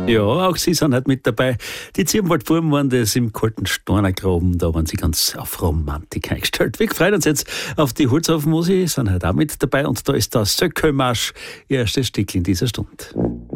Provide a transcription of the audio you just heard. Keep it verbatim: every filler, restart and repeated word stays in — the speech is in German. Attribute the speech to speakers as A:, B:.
A: Ja, auch Sie sind heute mit dabei. Die Zirbenwaldbuben waren das im kalten Stornergraben, da waren sie ganz auf Romantik eingestellt. Wir freuen uns jetzt auf die Holzhaufen-Musi, sind heute auch mit dabei und da ist der Söckelmarsch, ihr erstes Stück in dieser Stunde.